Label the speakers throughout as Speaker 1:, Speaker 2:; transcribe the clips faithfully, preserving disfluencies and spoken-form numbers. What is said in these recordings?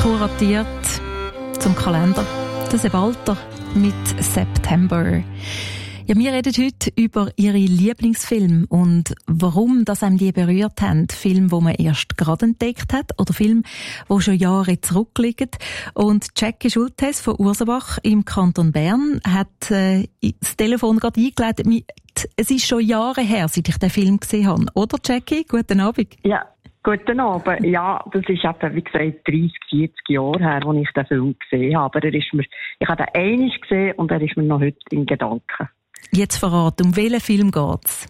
Speaker 1: kuratiert zum Kalender. Das ist Walter mit September. Ja, wir reden heute über Ihre Lieblingsfilme und warum das einem die berührt haben. Filme, die man erst gerade entdeckt hat oder Filme, die schon Jahre zurückliegen. Und Jackie Schultes von Ursabach im Kanton Bern hat äh, das Telefon gerade eingeleitet mit «Es ist schon Jahre her, seit ich den Film gesehen habe». Oder, Jackie? Guten Abend.
Speaker 2: Ja, guten Abend. Ja, das ist eben, wie gesagt, dreissig, vierzig Jahre her, als ich den Film gesehen habe. Aber er ist mir, ich habe den einmal gesehen und er ist mir noch heute in Gedanken.
Speaker 1: Jetzt verraten, um welchen Film geht's?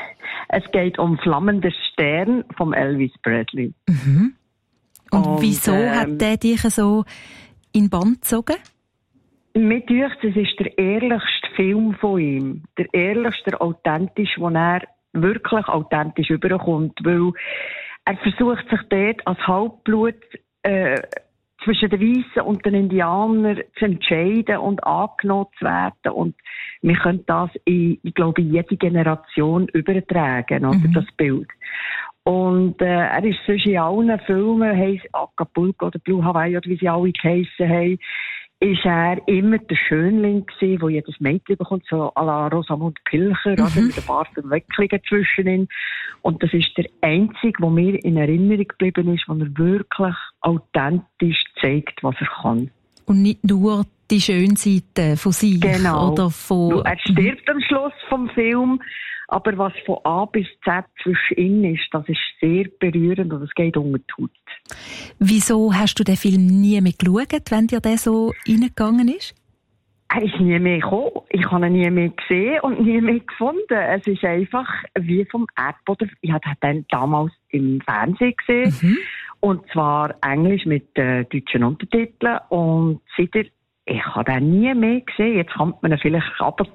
Speaker 2: Es geht um «Flammender Stern» von Elvis Presley.
Speaker 1: Mhm. Und, und wieso ähm, hat der dich so in den Bann gezogen?
Speaker 2: Mir dünkt, es ist der ehrlichste Film von ihm. Der ehrlichste, der authentisch, wo er wirklich authentisch überkommt. Weil er versucht sich dort als Halbblut äh, zwischen den Weißen und den Indianern zu entscheiden und angenommen zu werden. Und wir können das, in, ich glaube, in jede Generation übertragen, oder, mhm. das Bild. Und äh, er ist sonst in allen Filmen, heisst Acapulco oder Blue Hawaii oder wie sie alle geheissen haben, ist er immer der Schönling gewesen, der jedes Mädchen bekommt, so à la Rosamund Pilcher, mhm. also mit den Bart und Wecklingen zwischen ihnen. Und das ist der einzige, der mir in Erinnerung geblieben ist, wo er wirklich authentisch zeigt, was er kann.
Speaker 1: Und nicht nur die schöne Seite von sich.
Speaker 2: Genau.
Speaker 1: Oder von...
Speaker 2: Er stirbt am Schluss vom Film, aber was von A bis Z zwischen ihnen ist, das ist sehr berührend und es geht unter die Haut.
Speaker 1: Wieso hast du den Film nie mehr geschaut, wenn dir der so reingegangen ist?
Speaker 2: Er ist nie mehr gekommen. Ich habe ihn nie mehr gesehen und nie mehr gefunden. Es ist einfach wie vom Erdboden. Ich habe den damals im Fernsehen gesehen. Mhm. Und zwar Englisch mit äh, deutschen Untertiteln. Und seitdem, ich habe den nie mehr gesehen. Jetzt kann man ihn vielleicht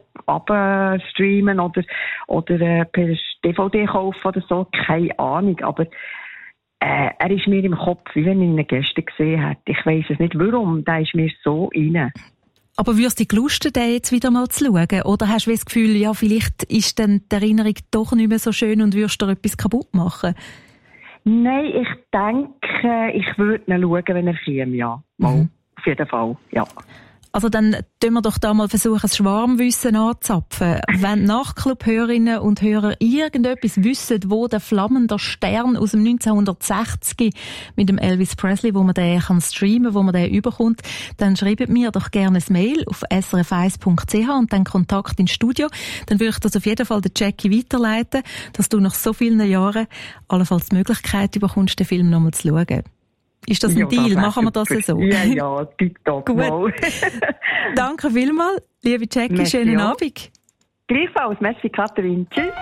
Speaker 2: abstreamen oder, oder äh, per D V D kaufen oder so. Keine Ahnung. Aber äh, er ist mir im Kopf, wie wenn ich ihn gestern gesehen hätte. Ich weiss es nicht warum. Der ist mir so rein.
Speaker 1: Aber würdest du dich lusten, den jetzt wieder mal zu schauen? Oder hast du das Gefühl, ja, vielleicht ist dann die Erinnerung doch nicht mehr so schön und würdest du etwas kaputt machen?
Speaker 2: Nein, ich denke, ich würde ihn schauen, wenn er käme, ja. Mal. Mhm. Auf jeden Fall, ja.
Speaker 1: Also dann tun wir doch da mal versuchen, das Schwarmwissen anzuzapfen. Wenn Nachtclub-Hörerinnen und Hörer irgendetwas wissen, wo der flammende Stern aus dem neunzehnhundertsechzig mit dem Elvis Presley, wo man den kann streamen, wo man den überkommt, dann schreibt mir doch gerne ein Mail auf s r f eins punkt c h und dann Kontakt ins Studio. Dann würde ich das auf jeden Fall der Jackie weiterleiten, dass du nach so vielen Jahren allenfalls die Möglichkeit bekommst, den Film nochmal zu schauen. Ist das ein ja, Deal? Das Machen wir das so?
Speaker 2: Ja, ja, tipptopp.
Speaker 1: Gut. Danke vielmals, liebe Jackie. Merci schönen auch. Abend.
Speaker 2: Gleichfalls. Merci, Katrin. Tschüss.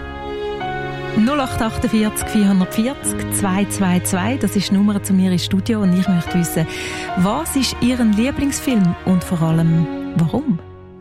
Speaker 1: null acht acht vier vier vier null zwei zwei zwei, das ist die Nummer zu mir ins Studio und ich möchte wissen, was ist Ihr Lieblingsfilm und vor allem, warum?